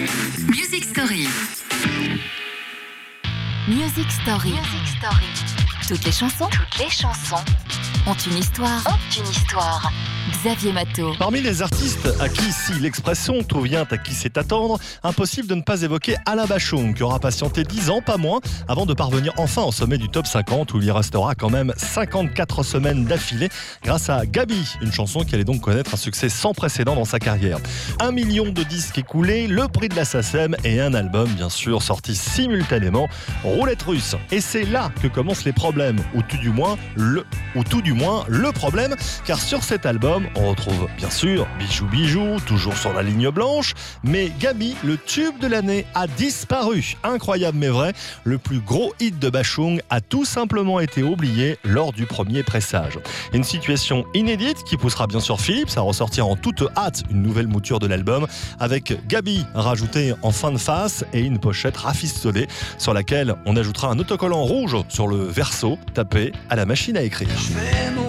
Music Story. Music Story. Toutes les chansons ont une histoire. Xavier Matteau. Parmi les artistes à qui, si l'expression « tout vient à qui sait attendre », impossible de ne pas évoquer Alain Bachung, qui aura patienté 10 ans, pas moins, avant de parvenir enfin au sommet du top 50, où il y restera quand même 54 semaines d'affilée, grâce à Gabi, une chanson qui allait donc connaître un succès sans précédent dans sa carrière. 1 million de disques écoulés, le prix de la SACEM et un album, bien sûr, sorti simultanément, Roulette russe. Et c'est là que commencent les problèmes, ou tout du moins le problème, car sur cet album, on retrouve bien sûr Bijou Bijou, toujours sur la ligne blanche, mais Gabi, le tube de l'année, a disparu. Incroyable mais vrai, le plus gros hit de Bachung a tout simplement été oublié lors du premier pressage. Une situation inédite qui poussera bien sûr Philips à ressortir en toute hâte une nouvelle mouture de l'album, avec Gabi rajoutée en fin de face et une pochette rafistolée sur laquelle on ajoutera un autocollant rouge sur le verso tapé à la machine à écrire.